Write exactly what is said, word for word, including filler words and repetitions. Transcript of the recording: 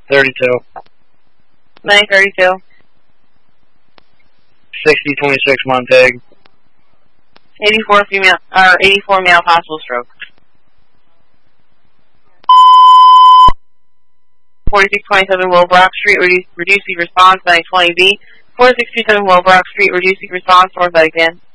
thirty-two. nine thirty-two. sixty twenty-six Montag. eighty-four female, or eighty-four male possible stroke. forty-six twenty-seven Wilbrock Street, reduce, reducing response, nine twenty B. forty-six twenty-seven Wilbrock Street, reducing response, orthotic van.